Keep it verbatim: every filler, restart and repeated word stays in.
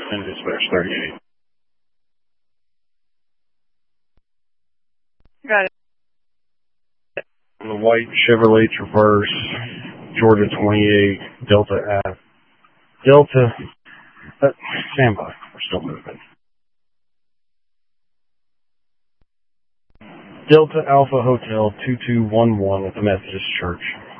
and dispatch thirty-eight. Got it. The white Chevrolet Traverse, Georgia twenty-eight, Delta F. Delta, uh, stand by, we're still moving. Delta Alpha Hotel two two one one at the Methodist Church.